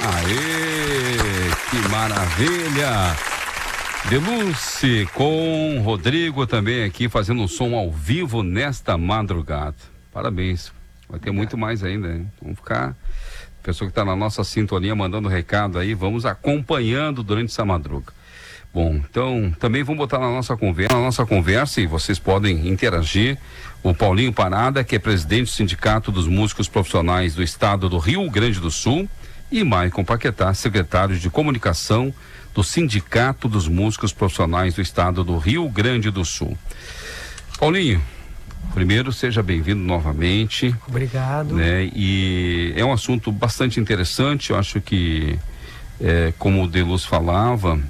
Aê, que maravilha! Deluce com Rodrigo também aqui fazendo um som ao vivo nesta madrugada. Parabéns. Vai ter muito mais ainda, hein? Vamos ficar... Pessoa que está na nossa sintonia mandando recado aí, vamos acompanhando durante essa madruga. Bom, então também vamos botar na nossa conversa e vocês podem interagir. O Paulinho Parada, que é presidente do Sindicato dos Músicos Profissionais do Estado do Rio Grande do Sul, e Maicon Paquetá, secretário de Comunicação do Sindicato dos Músicos Profissionais do Estado do Rio Grande do Sul. Paulinho, primeiro, seja bem-vindo novamente. Obrigado. Né? E é um assunto bastante interessante. Eu acho que, como o Deluz falava,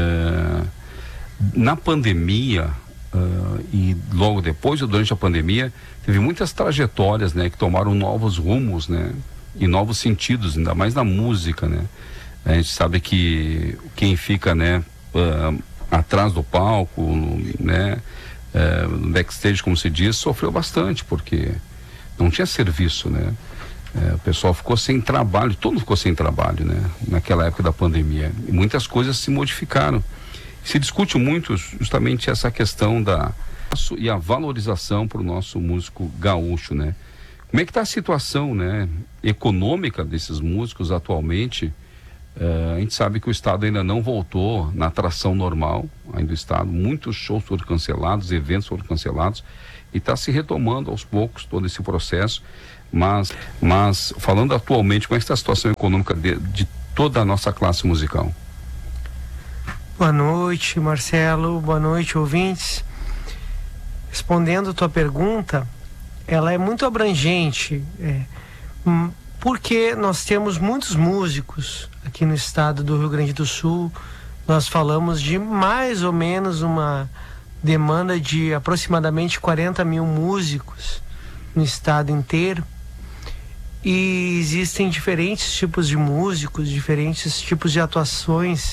na pandemia e logo depois, durante a pandemia, teve muitas trajetórias, né, que tomaram novos rumos, né, e novos sentidos, ainda mais na música, né? A gente sabe que quem fica, né, atrás do palco, né, no backstage, como se diz, sofreu bastante, porque não tinha serviço, né? O pessoal ficou sem trabalho, todo mundo ficou sem trabalho, né? Naquela época da pandemia. E muitas coisas se modificaram. Se discute muito justamente essa questão e a valorização para o nosso músico gaúcho, né? Como é que está a situação, né, econômica desses músicos atualmente? A gente sabe que o Estado ainda não voltou na atração normal, ainda do Estado. Muitos shows foram cancelados, eventos foram cancelados, e está se retomando aos poucos todo esse processo. Mas falando atualmente, como é que está a situação econômica de toda a nossa classe musical? Boa noite, Marcelo. Boa noite, ouvintes. Respondendo a tua pergunta, ela é muito abrangente, porque nós temos muitos músicos aqui no estado do Rio Grande do Sul. Nós falamos de mais ou menos uma demanda de aproximadamente 40 mil músicos no estado inteiro. E existem diferentes tipos de músicos, diferentes tipos de atuações.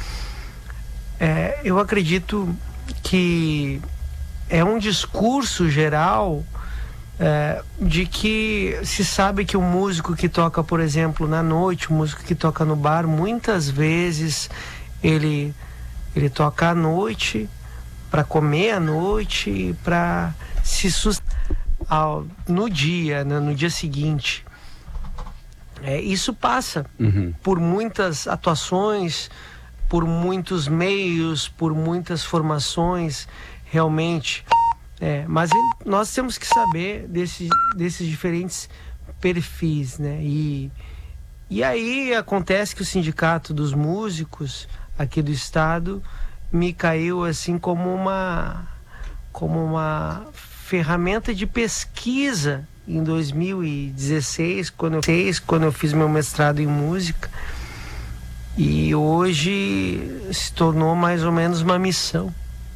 Eu acredito que é um discurso geral de que se sabe que o músico que toca, por exemplo, na noite, o músico que toca no bar, muitas vezes ele toca à noite para comer à noite, para se sustentar no dia, né, no dia seguinte. Isso passa por muitas atuações, por muitos meios, por muitas formações, realmente. Mas nós temos que saber desses diferentes perfis, né? E aí acontece que o Sindicato dos Músicos aqui do estado me caiu assim como uma ferramenta de pesquisa em 2016, quando eu fiz meu mestrado em música. E hoje se tornou mais ou menos uma missão,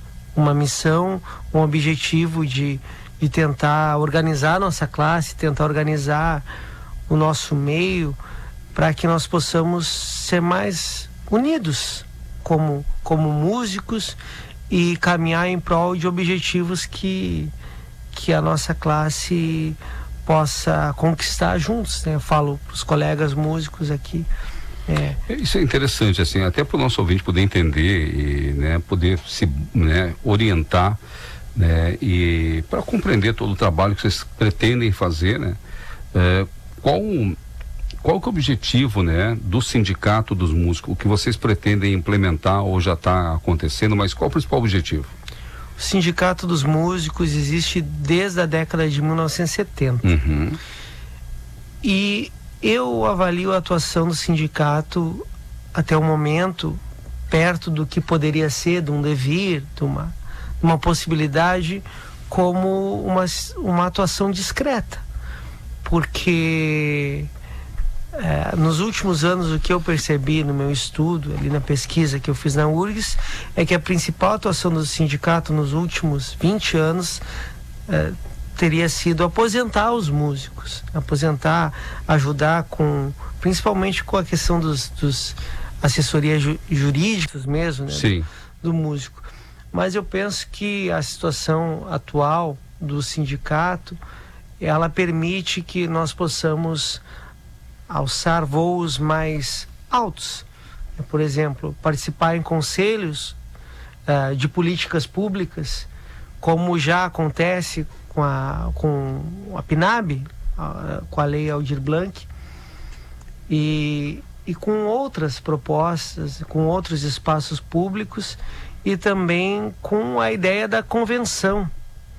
um objetivo de tentar organizar a nossa classe, tentar organizar o nosso meio, para que nós possamos ser mais unidos como músicos e caminhar em prol de objetivos que a nossa classe possa conquistar juntos, né? Eu falo para os colegas músicos aqui. Isso é interessante, assim, até para o nosso ouvinte poder entender e, né, poder se, né, orientar, né, e para compreender todo o trabalho que vocês pretendem fazer, né? Qual que é o objetivo, né, do Sindicato dos Músicos? O que vocês pretendem implementar ou já está acontecendo, mas qual o principal objetivo? O Sindicato dos Músicos existe desde a década de 1970. E eu avalio a atuação do sindicato até o momento perto do que poderia ser, de um devir, de uma possibilidade, como uma atuação discreta. Porque nos últimos anos, o que eu percebi no meu estudo, ali na pesquisa que eu fiz na URGS, é que a principal atuação do sindicato nos últimos 20 anos teria sido aposentar os músicos, ajudar principalmente com a questão dos assessorias jurídicas mesmo, né? Sim. Do músico. Mas eu penso que a situação atual do sindicato, ela permite que nós possamos alçar voos mais altos. Por exemplo, participar em conselhos de políticas públicas, como já acontece com a PNAB, com a Lei Aldir Blanc, e com outras propostas, com outros espaços públicos, e também com a ideia da convenção.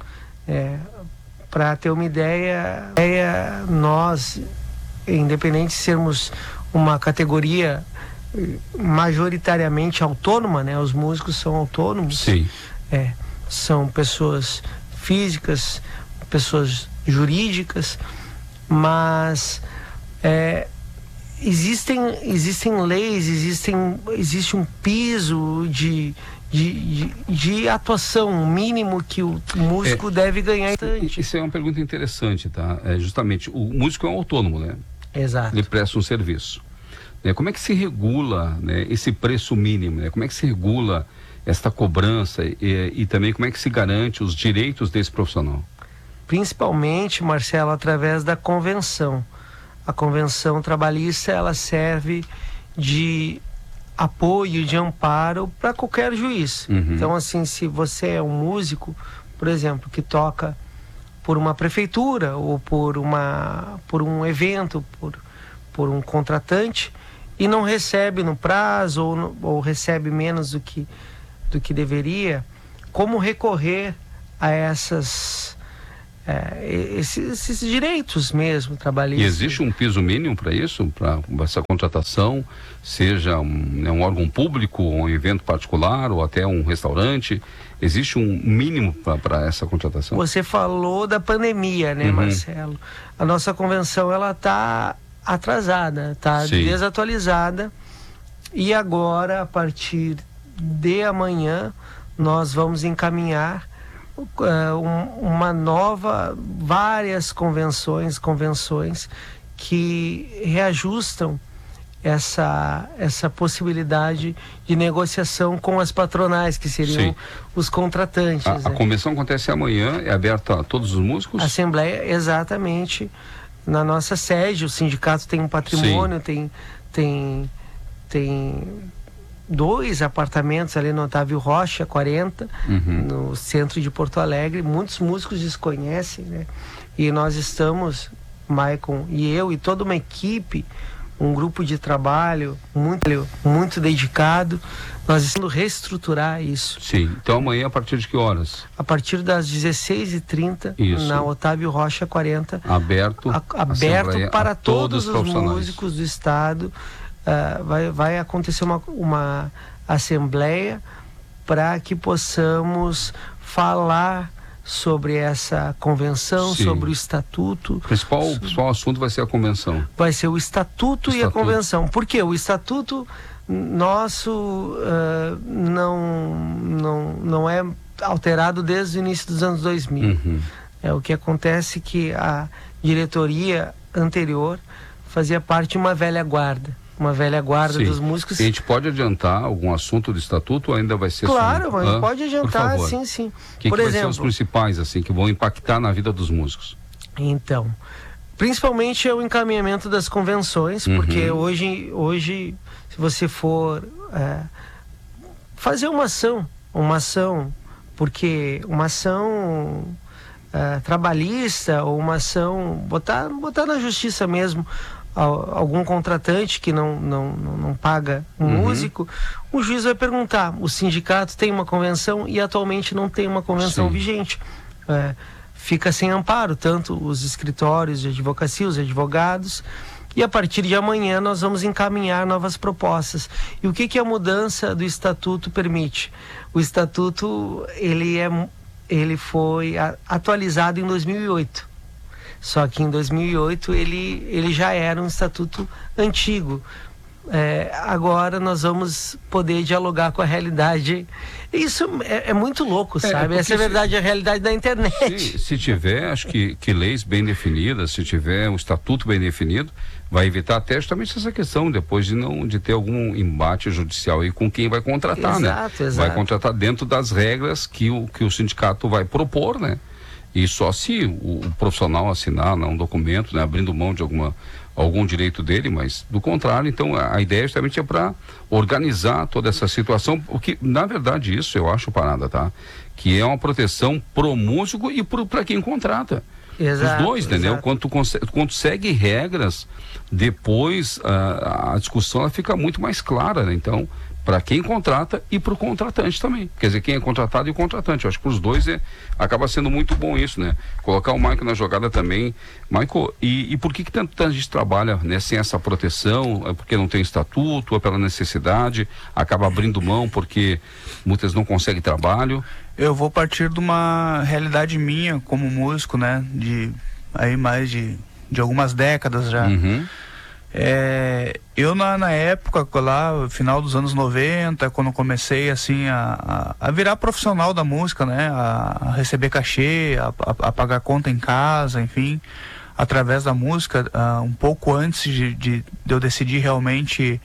Para ter uma ideia, nós, independente de sermos uma categoria majoritariamente autônoma, né? Os músicos são autônomos. Sim. São pessoas físicas, pessoas jurídicas, mas existem leis, existe um piso de atuação mínimo que o músico deve ganhar. Isso é uma pergunta interessante, tá? Justamente, o músico é um autônomo, né? Exato. Ele presta um serviço. Como é que se regula, né, esse preço mínimo? Né? Como é que se regula esta cobrança e também como é que se garante os direitos desse profissional? Principalmente, Marcelo, através da convenção. A convenção trabalhista, ela serve de apoio, de amparo para qualquer juiz. Então, assim, se você é um músico, por exemplo, que toca por uma prefeitura ou por um evento, por um contratante, e não recebe no prazo ou recebe menos do que deveria, como recorrer a esses direitos mesmo trabalhistas? E existe um piso mínimo para isso, para essa contratação, seja um órgão público, um evento particular ou até um restaurante? Existe um mínimo para essa contratação? Você falou da pandemia, né, Marcelo? A nossa convenção, ela está atrasada, está desatualizada, e agora, a partir de amanhã, nós vamos encaminhar várias convenções que reajustam essa possibilidade de negociação com as patronais, que seriam os contratantes. A convenção acontece amanhã, é aberta a todos os músicos? Assembleia, exatamente, na nossa sede. O sindicato tem um patrimônio, tem 2 apartamentos ali no Otávio Rocha, 40, no centro de Porto Alegre. Muitos músicos desconhecem, né? E nós estamos, Maicon e eu, e toda uma equipe, um grupo de trabalho muito dedicado, nós estamos reestruturar isso. Sim, então amanhã a partir de que horas? A partir das 16h30, na Otávio Rocha 40. Aberto para todos os músicos do estado. Vai acontecer uma assembleia para que possamos falar sobre essa convenção, sobre o estatuto. O principal assunto vai ser a convenção. Vai ser o estatuto e a convenção. Por quê? O estatuto nosso não é alterado desde o início dos anos 2000. O que acontece é que a diretoria anterior fazia parte de uma velha guarda dos músicos. E a gente pode adiantar algum assunto do estatuto ou ainda vai ser... Claro, mas pode adiantar, sim. O que vai ser os principais, assim, que vão impactar na vida dos músicos? Então, principalmente é o encaminhamento das convenções, porque hoje, se você for fazer uma ação, porque uma ação trabalhista, ou uma ação, botar na justiça mesmo, algum contratante que não paga um músico, o juiz vai perguntar: o sindicato tem uma convenção e atualmente não tem uma convenção vigente. Fica sem amparo, tanto os escritórios de advocacia, os advogados, e a partir de amanhã nós vamos encaminhar novas propostas. E o que a mudança do estatuto permite? O estatuto, ele foi atualizado em 2008. Só que em 2008 ele já era um estatuto antigo. Agora nós vamos poder dialogar com a realidade. Isso é muito louco, sabe? Essa é a verdade, a realidade da internet. Se tiver, acho que leis bem definidas, se tiver um estatuto bem definido, vai evitar até justamente essa questão, depois de ter algum embate judicial aí com quem vai contratar, exato. Vai contratar dentro das regras que o sindicato vai propor, né? E só se o profissional assinar um documento, né, abrindo mão de algum direito dele, mas do contrário, então a ideia justamente é para organizar toda essa situação, porque na verdade isso eu acho, Parada, tá? Que é uma proteção pro músico e para quem contrata. Exato, os dois, entendeu? exato. Quando tu segue regras, depois a discussão ela fica muito mais clara, né? Então, para quem contrata e para o contratante também. Quer dizer, quem é contratado e o contratante. Eu acho que para os dois acaba sendo muito bom isso, né? Colocar o Michael na jogada também. Michael, e por que tanta gente trabalha, né, sem essa proteção? É porque não tem estatuto, é pela necessidade, acaba abrindo mão porque muitas não conseguem trabalho? Eu vou partir de uma realidade minha como músico, né? De aí mais de algumas décadas já. Uhum. Eu na época, lá, final dos anos 90, quando comecei assim a virar profissional da música, né? A receber cachê, a pagar conta em casa, enfim, através da música, um pouco antes de eu decidir realmente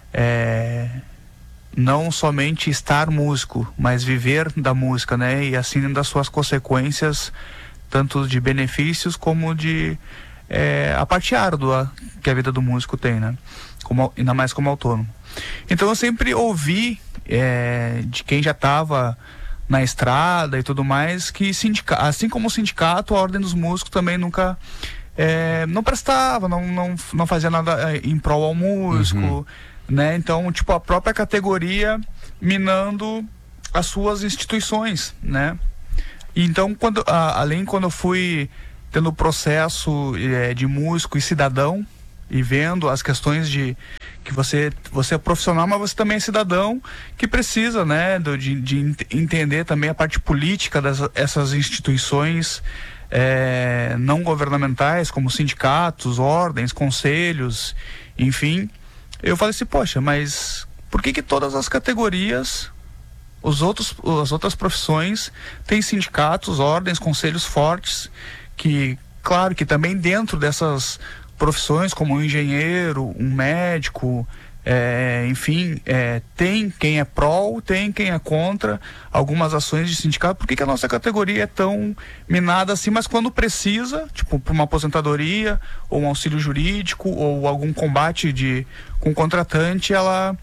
não somente estar músico, mas viver da música, né? E assim das suas consequências, tanto de benefícios como de a parte árdua que a vida do músico tem, né? Ainda mais como autônomo. Então eu sempre ouvi de quem já estava na estrada e tudo mais, que assim como o sindicato, a Ordem dos Músicos também nunca não prestava, não fazia nada em prol ao músico, uhum. Né? Então, tipo, a própria categoria minando as suas instituições, né? E então, quando eu fui tendo o processo de músico e cidadão, e vendo as questões de que você é profissional, mas você também é cidadão, que precisa, né, de entender também a parte política dessas instituições não governamentais, como sindicatos, ordens, conselhos, enfim. Eu falei assim, poxa, mas por que todas as categorias, as outras profissões têm sindicatos, ordens, conselhos fortes, que, claro, que também dentro dessas profissões, como um engenheiro, um médico, enfim, tem quem é pró, tem quem é contra algumas ações de sindicato. Por que a nossa categoria é tão minada assim? Mas quando precisa, tipo, para uma aposentadoria, ou um auxílio jurídico, ou algum combate com o contratante, ela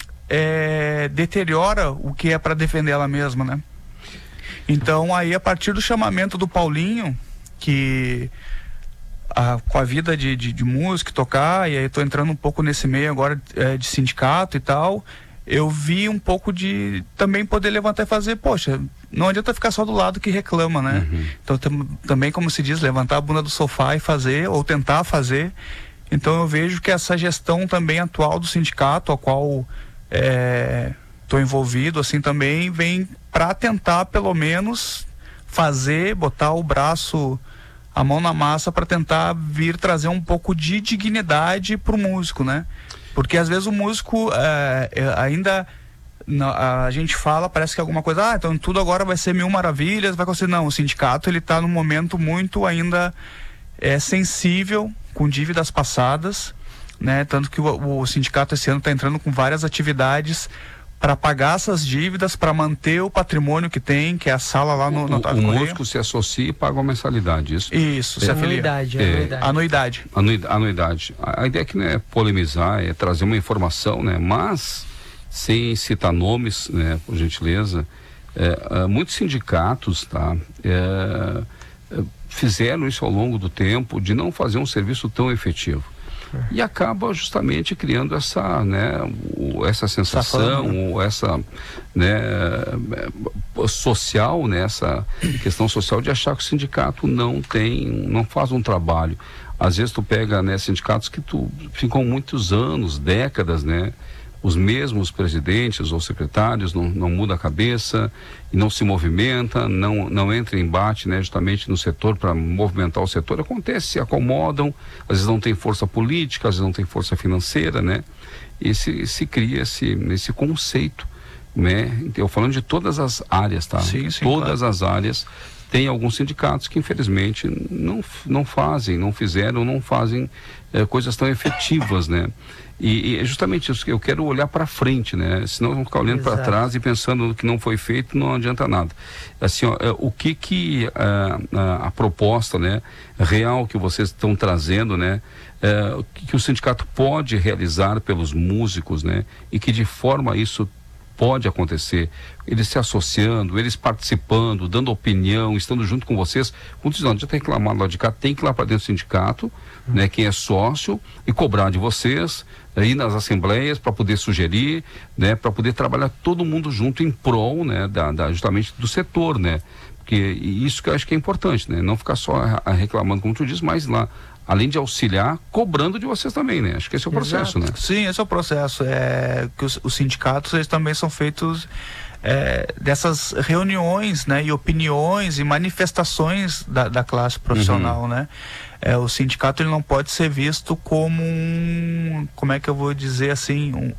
deteriora o que é para defender ela mesma, né? Então, aí, a partir do chamamento do Paulinho, que com a vida de música, tocar, e aí tô entrando um pouco nesse meio agora de sindicato e tal, eu vi um pouco de também poder levantar e fazer, poxa, não adianta ficar só do lado que reclama, né? Uhum. Então também, como se diz, levantar a bunda do sofá e fazer, ou tentar fazer. Então eu vejo que essa gestão também atual do sindicato, a qual tô envolvido, assim, também vem para tentar pelo menos fazer, botar o braço, a mão na massa, para tentar vir trazer um pouco de dignidade pro músico, né? Porque às vezes o músico ainda a gente fala, parece que alguma coisa, então tudo agora vai ser mil maravilhas, vai acontecer. Não, o sindicato ele tá num momento muito ainda sensível, com dívidas passadas, né? Tanto que o sindicato esse ano está entrando com várias atividades para pagar essas dívidas, para manter o patrimônio que tem, que é a sala lá no Otávio Correia. O músico se associa e paga uma mensalidade, isso? Isso, se afilia. Anuidade. Anuidade. A ideia aqui não é polemizar, é trazer uma informação, né? Mas, sem citar nomes, né, por gentileza, muitos sindicatos, tá? Fizeram isso ao longo do tempo, de não fazer um serviço tão efetivo. E acaba justamente criando essa, né, essa sensação, ou essa, né, social, né, essa questão social de achar que o sindicato não faz um trabalho. Às vezes tu pega, né, sindicatos que ficam muitos anos, décadas, né, os mesmos presidentes ou secretários não muda a cabeça e não se movimenta, não entra em embate, né, justamente no setor para movimentar o setor. Acontece, se acomodam, às vezes não tem força política, às vezes não tem força financeira, né? E se cria esse conceito, né? Eu falando de todas as áreas, tá? Sim, todas claro. as áreas. Tem alguns sindicatos que infelizmente não fazem coisas tão efetivas, né? E é justamente isso que eu quero olhar para frente, né? Senão vamos ficar olhando para trás e pensando no que não foi feito, não adianta nada. Assim, ó, o que a proposta, né, real que vocês estão trazendo, né, o que o sindicato pode realizar pelos músicos, né, e que de forma isso pode acontecer, eles se associando, eles participando, dando opinião, estando junto com vocês. Muitos não adianta reclamar lá de cá, tem que ir lá para dentro do sindicato, né, quem é sócio, e cobrar de vocês, ir nas assembleias para poder sugerir, né, para poder trabalhar todo mundo junto em prol, né, justamente do setor, né, porque isso que eu acho que é importante, né, não ficar só reclamando, como tu diz, mas lá, além de auxiliar, cobrando de vocês também, né? Acho que esse é o processo, né? Sim, esse é o processo. Que os sindicatos, eles também são feitos dessas reuniões, né? E opiniões e manifestações da classe profissional, né? O sindicato, ele não pode ser visto como como é que eu vou dizer assim,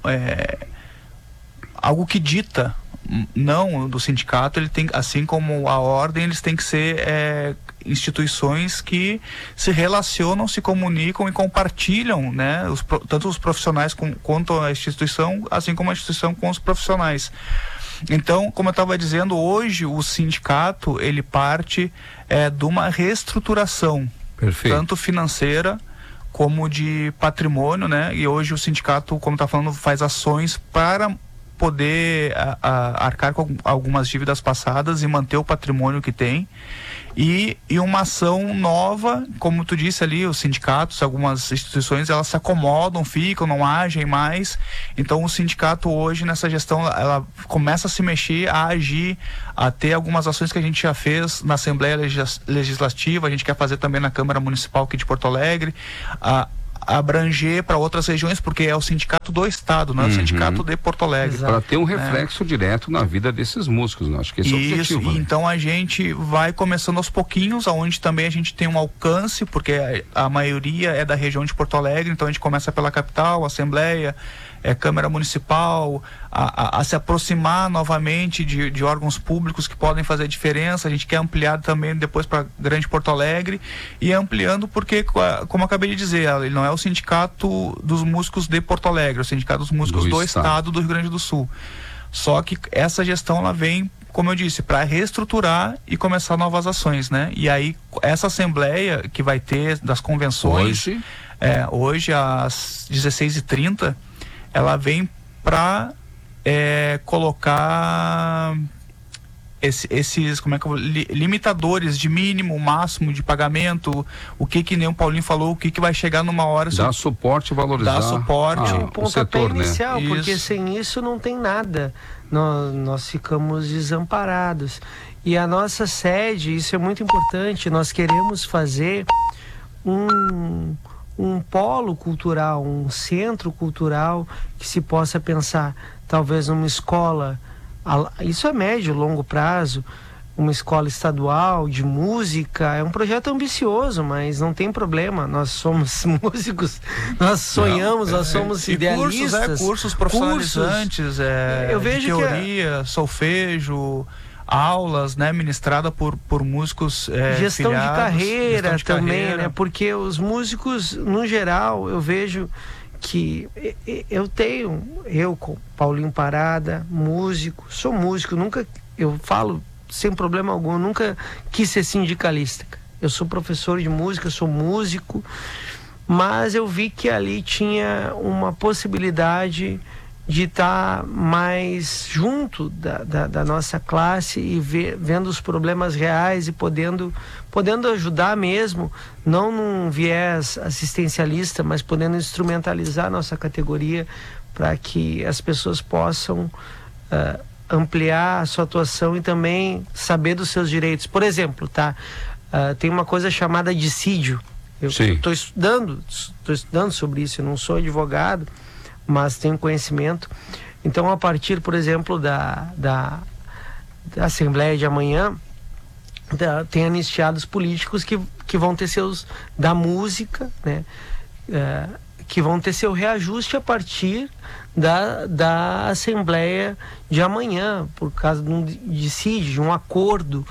algo que dita. Não, do sindicato, ele tem, assim como a ordem, eles têm que ser instituições que se relacionam, se comunicam e compartilham, né, tanto os profissionais quanto a instituição, assim como a instituição com os profissionais. Então, como eu estava dizendo, hoje o sindicato, ele parte de uma reestruturação, perfeito, tanto financeira como de patrimônio, né? E hoje o sindicato, como está falando, faz ações para poder arcar com algumas dívidas passadas e manter o patrimônio que tem, e uma ação nova, como tu disse ali, os sindicatos, algumas instituições, elas se acomodam, ficam, não agem mais. Então o sindicato hoje, nessa gestão, ela começa a se mexer, a agir, a ter algumas ações que a gente já fez na Assembleia Legislativa, a gente quer fazer também na Câmara Municipal aqui de Porto Alegre, abranger para outras regiões, porque é o sindicato do estado, não é o sindicato de Porto Alegre. Para ter um reflexo direto na vida desses músicos, né? Acho que esse é o objetivo. Né? Então a gente vai começando aos pouquinhos, aonde também a gente tem um alcance, porque a maioria é da região de Porto Alegre, então a gente começa pela capital, Assembleia, Câmara Municipal, a se aproximar novamente de órgãos públicos que podem fazer diferença. A gente quer ampliar também depois para Grande Porto Alegre, e ampliando porque, como eu acabei de dizer, ele não é o sindicato dos músicos de Porto Alegre, é o sindicato dos músicos do estado do Rio Grande do Sul. Só que essa gestão, ela vem, como eu disse, para reestruturar e começar novas ações, né? E aí, essa assembleia que vai ter das convenções, hoje às 16h30, ela vem para colocar esses, como é que eu vou, limitadores de mínimo, máximo de pagamento, o que nem o Paulinho falou, o que vai chegar numa hora. Dar suporte e valorizar. Dar suporte. É um pontapé inicial, né? porque sem isso não tem nada. Nós ficamos desamparados. E a nossa sede, isso é muito importante, nós queremos fazer um polo cultural, um centro cultural que se possa pensar, talvez numa escola, isso é médio, longo prazo, uma escola estadual de música. É um projeto ambicioso, mas não tem problema, nós somos músicos, nós sonhamos, nós somos idealistas. Cursos profissionalizantes, eu vejo de teoria, solfejo, aulas, né, ministrada por músicos gestão filiados, de carreira gestão de também, carreira. né? Porque os músicos, no geral, eu vejo que eu com Paulinho Parada, músico, sou músico, eu falo sem problema algum, nunca quis ser sindicalista. Eu sou professor de música, sou músico, mas eu vi que ali tinha uma possibilidade de estar mais junto da nossa classe e vendo os problemas reais e podendo ajudar mesmo, não num viés assistencialista, mas podendo instrumentalizar a nossa categoria para que as pessoas possam ampliar a sua atuação e também saber dos seus direitos. Por exemplo, tem uma coisa chamada dissídio. Eu estou estudando sobre isso, eu não sou advogado, mas tenho conhecimento. Então, a partir, por exemplo, da Assembleia de amanhã, tem anistiados políticos que vão ter seus, da música, né, que vão ter seu reajuste a partir da Assembleia de amanhã, por causa de um dissídio, de um acordo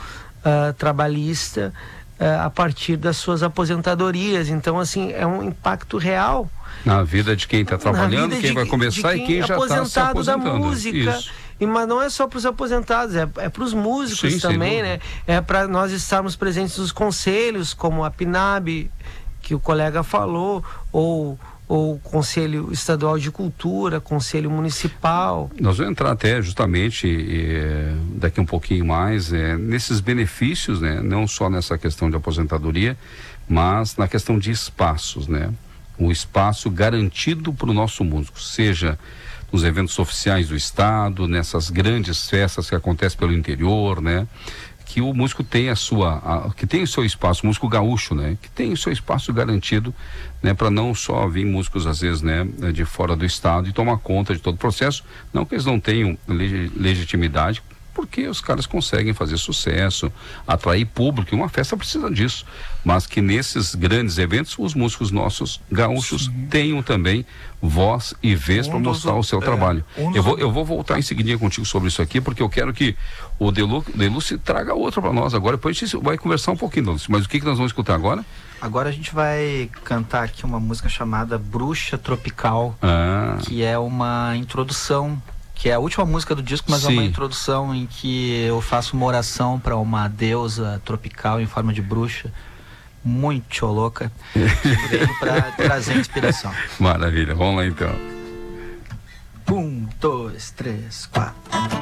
trabalhista a partir das suas aposentadorias. Então, assim, é um impacto real Na vida de quem está trabalhando, quem vai começar e quem já está se aposentando. Da música. Mas não é só para os aposentados, é para os músicos também, né? É para nós estarmos presentes nos conselhos, como a PNAB, que o colega falou, ou Conselho Estadual de Cultura, Conselho Municipal. Nós vamos entrar até justamente daqui um pouquinho mais nesses benefícios, né? Não só nessa questão de aposentadoria, mas na questão de espaços, né? O espaço garantido para o nosso músico, seja nos eventos oficiais do estado, nessas grandes festas que acontecem pelo interior, né? Que o músico tem que tem o seu espaço, o músico gaúcho, né? Que tem o seu espaço garantido, né? Para não só vir músicos, às vezes, né? De fora do estado e tomar conta de todo o processo. Não que eles não tenham legitimidade, porque os caras conseguem fazer sucesso, atrair público, e uma festa precisa disso. Mas que nesses grandes eventos, os músicos nossos gaúchos tenham também voz e vez para mostrar o seu trabalho. Eu vou voltar em seguidinha contigo sobre isso aqui, porque eu quero que o Delúcio traga outra para nós agora. Depois a gente vai conversar um pouquinho, Delúcio. Mas o que nós vamos escutar agora? Agora a gente vai cantar aqui uma música chamada Bruxa Tropical, que é uma introdução, que é a última música do disco, mas é uma introdução em que eu faço uma oração para uma deusa tropical em forma de bruxa, muito louca, que veio para trazer inspiração. Maravilha, vamos lá então. 1, 2, 3, 4.